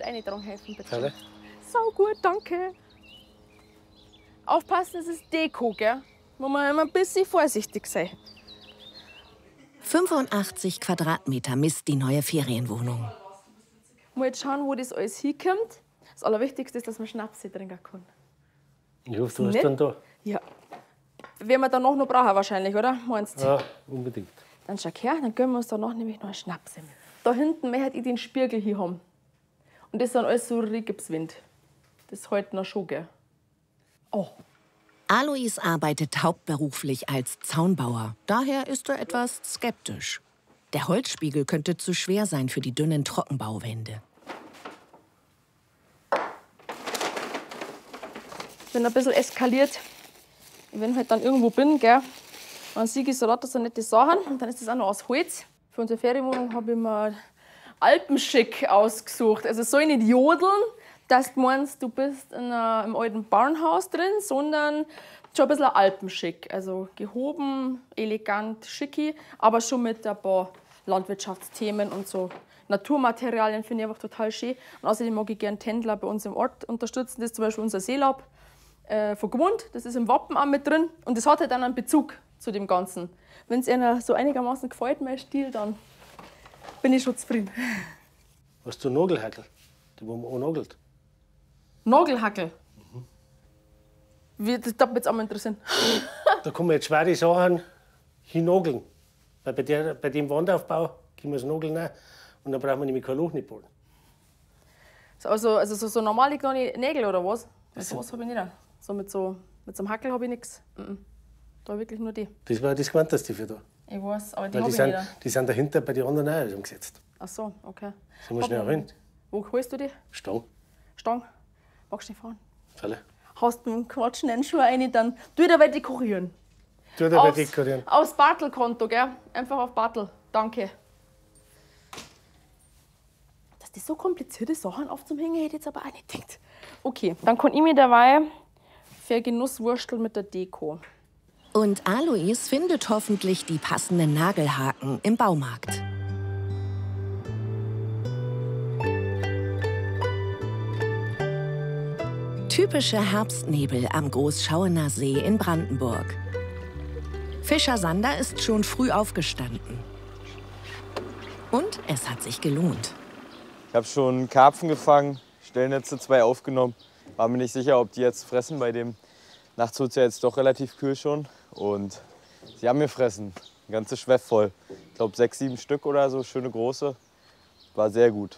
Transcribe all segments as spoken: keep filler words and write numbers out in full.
eine dran helfen, bitte. Hallo. Sau gut, danke. Aufpassen, es ist Deko, gell? Muss man immer ein bisschen vorsichtig sein. fünfundachtzig Quadratmeter misst die neue Ferienwohnung. Mal jetzt schauen, wo das alles hinkommt. Das Allerwichtigste ist, dass man Schnaps hier trinken kann. Ich hoffe, du hast dann da. Ja. Werden wir danach noch brauchen wahrscheinlich, oder? Meinst du? Ja, unbedingt. Dann schau her, dann gönnen wir uns danach nämlich noch einen Schnaps. Da hinten möchte ich den Spiegel hier haben. Und das sind alles so Rigipswind. Das hält noch schon, gell? Oh. Alois arbeitet hauptberuflich als Zaunbauer. Daher ist er etwas skeptisch. Der Holzspiegel könnte zu schwer sein für die dünnen Trockenbauwände. Ich bin ein bisschen eskaliert. Wenn ich halt dann irgendwo bin, gell, dann sehe ich so lauter so nette Sachen. Und dann ist das auch noch aus Holz. Für unsere Ferienwohnung habe ich mir Alpenschick ausgesucht. Also soll nicht jodeln, dass du meinst, du bist in einer, im alten Bauernhaus drin, sondern schon ein bisschen Alpenschick. Also gehoben, elegant, schicki, aber schon mit ein paar Landwirtschaftsthemen und so. Naturmaterialien finde ich einfach total schön. Und außerdem mag ich gerne Tändler bei uns im Ort unterstützen. Das ist zum Beispiel unser Seelab äh, von Gmund. Das ist im Wappen auch mit drin. Und das hat halt dann einen Bezug zu dem Ganzen. Wenn es Ihnen so einigermaßen gefällt, mein Stil, dann bin ich schon zufrieden. Hast du Nagelhackel? Die, wo man annagelt? Nagelhackel? Mhm. Wie, das darf mich jetzt auch mal interessieren. Da kann man jetzt schwere Sachen hinnageln. Weil bei, der, bei dem Wandaufbau können wir das Nageln rein. Und dann braucht man nämlich kein Loch nicht bohren. Also, also so, so normale kleine Nägel oder was? So was habe ich nicht. So mit, so mit so einem Hackel habe ich nichts. Da wirklich nur die. Das war das Gewandteste für da. Ich weiß, aber die Weil habe die ich sind, nicht. die sind dahinter bei den anderen auch umgesetzt. Ach so, okay. Sollen wir schnell rein? Wo holst du die? Stang. Stang. Magst du nicht fahren? Falle. Hast du mit dem Quatschen einen Schuh rein, dann tu ich dabei dekorieren. Tu dabei dekorieren. Aufs Bartel-Konto, gell? Einfach auf Bartel. Danke. Dass die so komplizierte Sachen aufzuhängen, hätte ich jetzt aber auch nicht gedacht. Okay, dann kann ich mir dabei für Genuss wursteln mit der Deko. Und Alois findet hoffentlich die passenden Nagelhaken im Baumarkt. Typische Herbstnebel am Großschauener See in Brandenburg. Fischer Sander ist schon früh aufgestanden. Und es hat sich gelohnt. Ich habe schon Karpfen gefangen, Stellnetze zwei aufgenommen. War mir nicht sicher, ob die jetzt fressen. Bei dem nachts wird es ja jetzt doch relativ kühl schon. Und sie haben mir fressen. Ein ganzes Schweff voll. Ich glaube sechs, sieben Stück oder so, schöne große. War sehr gut.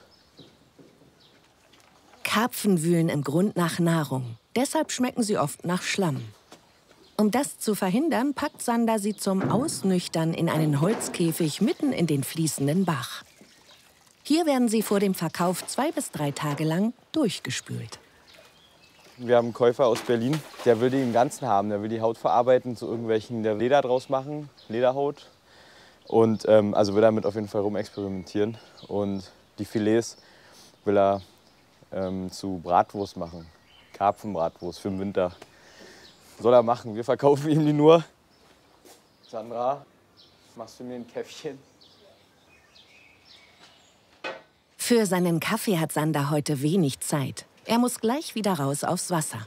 Karpfen wühlen im Grund nach Nahrung. Deshalb schmecken sie oft nach Schlamm. Um das zu verhindern, packt Sander sie zum Ausnüchtern in einen Holzkäfig mitten in den fließenden Bach. Hier werden sie vor dem Verkauf zwei bis drei Tage lang durchgespült. Wir haben einen Käufer aus Berlin, der will die im Ganzen haben. Der will die Haut verarbeiten, zu irgendwelchen der Leder draus machen, Lederhaut. Und ähm, also will damit auf jeden Fall rumexperimentieren. Und die Filets will er ähm, zu Bratwurst machen. Karpfenbratwurst für den Winter. Soll er machen. Wir verkaufen ihm die nur. Sandra, machst du mir ein Käffchen? Für seinen Kaffee hat Sander heute wenig Zeit. Er muss gleich wieder raus aufs Wasser.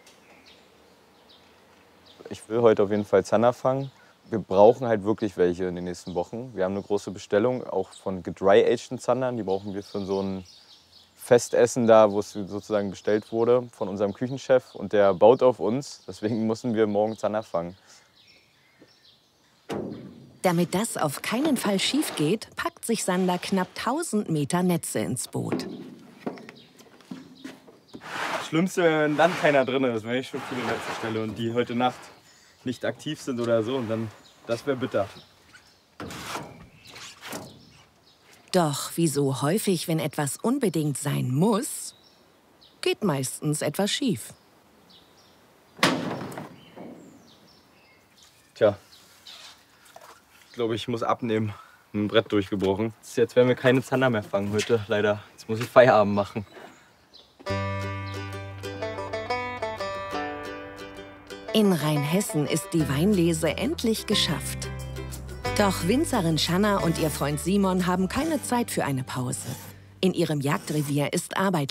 Ich will heute auf jeden Fall Zander fangen. Wir brauchen halt wirklich welche in den nächsten Wochen. Wir haben eine große Bestellung, auch von gedry-ageden Zandern. Die brauchen wir für so ein Festessen da, wo es sozusagen bestellt wurde von unserem Küchenchef. Und der baut auf uns. Deswegen müssen wir morgen Zander fangen. Damit das auf keinen Fall schief geht, packt sich Sander knapp tausend Meter Netze ins Boot. Das Schlimmste, wenn dann keiner drin ist, wenn ich schon viele Netze stelle und die heute Nacht nicht aktiv sind oder so. Und dann, das wäre bitter. Doch wie so häufig, wenn etwas unbedingt sein muss, geht meistens etwas schief. Tja, ich glaube, ich muss abnehmen. Ein Brett durchgebrochen. Jetzt werden wir keine Zander mehr fangen heute, leider. Jetzt muss ich Feierabend machen. In Rheinhessen ist die Weinlese endlich geschafft. Doch Winzerin Schanna und ihr Freund Simon haben keine Zeit für eine Pause. In ihrem Jagdrevier ist Arbeit